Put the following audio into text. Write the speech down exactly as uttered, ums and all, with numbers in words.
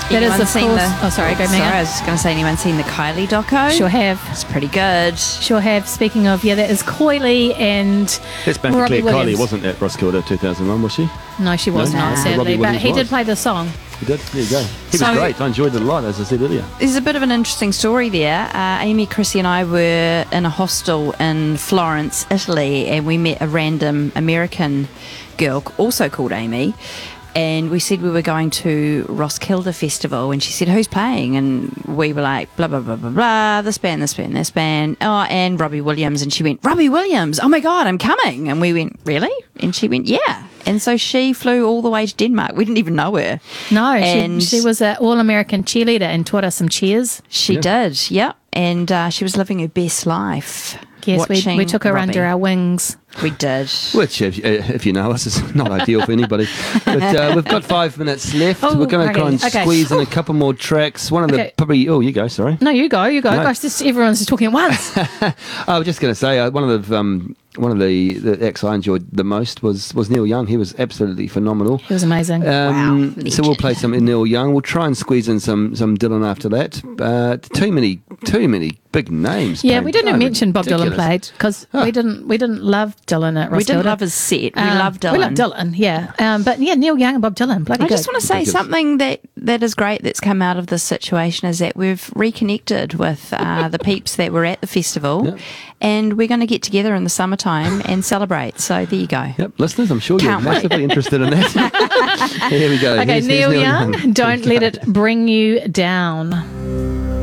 That is, Anyone of seen course. the- Oh, sorry, go Sorry, I Megan. was just going to say, anyone seen the Kylie doco? Sure have. It's pretty good. Sure have. Speaking of, yeah, that is Coily and Let's make it Robbie clear, Kylie Williams. wasn't at Roskilde two thousand one, was she? No, she was No, not, no. sadly. Robbie But Williams he was. did play the song. He did. There you go. He was So- great. I enjoyed it a lot, as I said earlier. There's a bit of an interesting story there. Uh, Amy, Chrissy, and I were in a hostel in Florence, Italy, and we met a random American girl, also called Amy. And we said we were going to Roskilde Festival, and she said, "Who's playing?" And we were like, "Blah blah blah blah blah. This band, this band, this band. Oh, and Robbie Williams." And she went, "Robbie Williams? Oh my God, I'm coming!" And we went, "Really?" And she went, "Yeah." And so she flew all the way to Denmark. We didn't even know her. No, And- she, she was an all-American cheerleader and taught us some cheers. She Yeah. did, yep. And uh, she was living her best life. Yes, we, watching we took her Robbie. under our wings. We did. Which, if, uh, if you know us, is not ideal for anybody. But uh, we've got five minutes left. Oh, We're going to okay, try and okay. squeeze in a couple more tracks. One of the Okay. probably. Oh, you go. Sorry. No, you go, you go. No. Gosh, this, everyone's just talking at once. I was just going to say uh, one of the um, one of the, the acts I enjoyed the most was was Neil Young. He was absolutely phenomenal. It was amazing. Um, Wow, so we'll play some Neil Young. We'll try and squeeze in some some Dylan after that. Uh, too many too many big names. Yeah, playing. we didn't Oh, mention Bob Dylan ridiculous. played because Huh. we didn't we didn't love Dylan at Roskilde. We didn't love his set. We Um, loved Dylan. We love Dylan, yeah. Um, but yeah, Neil Young and Bob Dylan, bloody I good. just want to say Ridiculous. something that, that is great that's come out of this situation is that we've reconnected with uh, the peeps that were at the festival, Yep. and we're going to get together in the summertime and celebrate. So there you go. Yep, listeners, I'm sure Can't you're wait. massively interested in that. Here we go. Okay, Here's- here's Neil Young, don't let it bring you down.